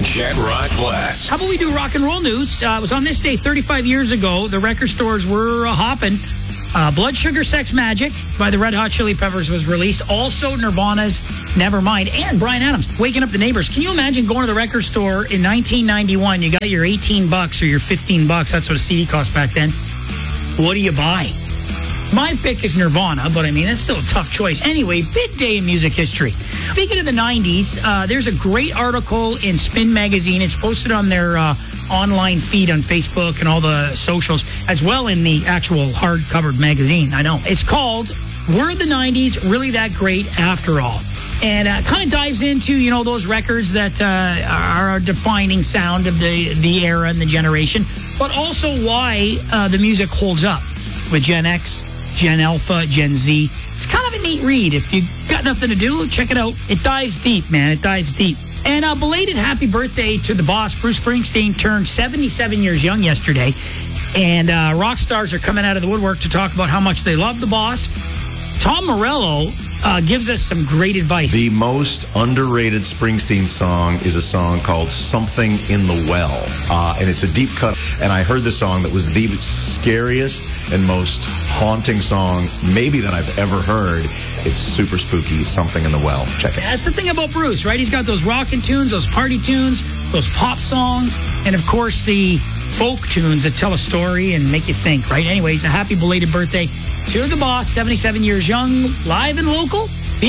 Jet Rock Blast. How about we do rock and roll news? It was on this day 35 years ago. The record stores were hopping. Blood Sugar Sex Magic by the Red Hot Chili Peppers was released. Also, Nirvana's Nevermind and Bryan Adams, Waking Up the Neighbors. Can you imagine going to the record store in 1991? You got your $18 or your $15. That's what a CD cost back then. What do you buy? My pick is Nirvana, but I mean, that's still a tough choice. Anyway, big day in music history. Speaking of the 90s, there's a great article in Spin Magazine. It's posted on their online feed on Facebook and all the socials, as well in the actual hard-covered magazine. I know. It's called Were the 90s Really That Great After All? And kind of dives into, you know, those records that are a defining sound of the era and the generation, but also why the music holds up with Gen X, Gen Alpha, Gen Z. It's kind of a neat read. If you got nothing to do, check it out. It dives deep, man. It dives deep. And a belated happy birthday to the boss. Bruce Springsteen turned 77 years young yesterday. And rock stars are coming out of the woodwork to talk about how much they love the boss. Tom Morello gives us some great advice. The most underrated Springsteen song is a song called Something in the Well. And it's a deep cut. And I heard the song that was the scariest and most haunting song maybe that I've ever heard. It's super spooky, Something in the Well. Check it out. That's the thing about Bruce, right? He's got those rockin' tunes, those party tunes, those pop songs, and of course the folk tunes that tell a story and make you think, right? Anyways, a happy belated birthday to the boss, 77 years young, live and local.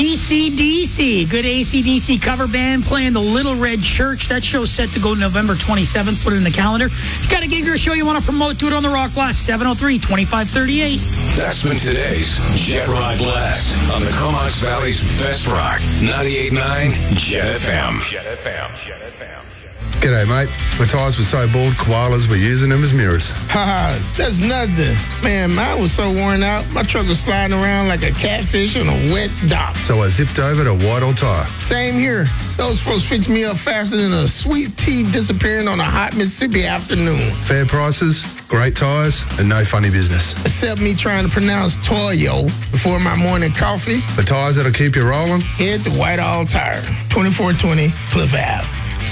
BCDC, good AC/DC cover band playing the Little Red Church. That show's set to go November 27th. Put it in the calendar. If you got a gig or a show you want to promote, do it on the Rock Blast, 703-2538. That's been today's Jet Rock Blast on the Comox Valley's best rock, 98.9 Jet FM. Jet FM. Jet FM. G'day, mate. My tyres were so bald, koalas were using them as mirrors. Haha, that's nothing. Man, mine was so worn out, my truck was sliding around like a catfish on a wet dock. So I zipped over to Whitehall Tyre. Same here. Those folks fixed me up faster than a sweet tea disappearing on a hot Mississippi afternoon. Fair prices, great tyres, and no funny business. Except me trying to pronounce Toyo before my morning coffee. For tyres that'll keep you rolling, Head to Whitehall Tire, 2420 Cliff Ave.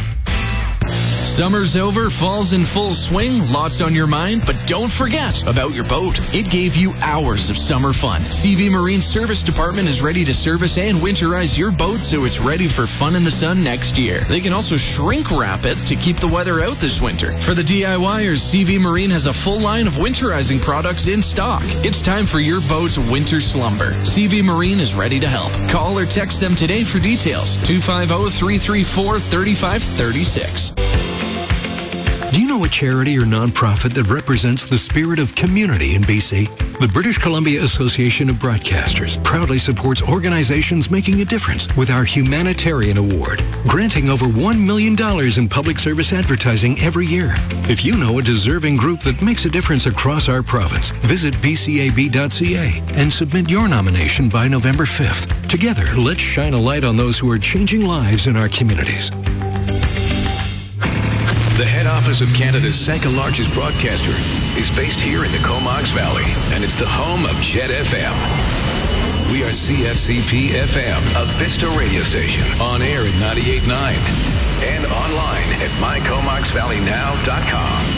Summer's over, fall's in full swing, lots on your mind, but don't forget about your boat. It gave you hours of summer fun. CV Marine Service Department is ready to service and winterize your boat so it's ready for fun in the sun next year. They can also shrink wrap it to keep the weather out this winter. For the DIYers, CV Marine has a full line of winterizing products in stock. It's time for your boat's winter slumber. CV Marine is ready to help. Call or text them today for details. 250-334-3536. Do you know a charity or nonprofit that represents the spirit of community in BC? The British Columbia Association of Broadcasters proudly supports organizations making a difference with our Humanitarian Award, granting over $1 million in public service advertising every year. If you know a deserving group that makes a difference across our province, visit bcab.ca and submit your nomination by November 5th. Together, let's shine a light on those who are changing lives in our communities. The head office of Canada's second largest broadcaster is based here in the Comox Valley, and it's the home of Jet FM. We are CFCP FM, a Vista radio station, on air at 98.9 and online at mycomoxvalleynow.com.